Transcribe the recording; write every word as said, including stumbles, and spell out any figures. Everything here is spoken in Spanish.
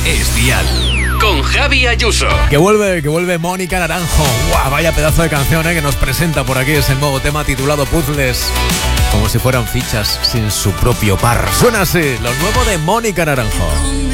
es Dial. Con Javi Ayuso. Que vuelve, que vuelve Mónica Naranjo. ¡Guau! Vaya pedazo de canción, ¿eh? Que nos presenta por aquí ese nuevo tema titulado Puzzles. Como si fueran fichas sin su propio par. Suena así, lo nuevo de Mónica Naranjo.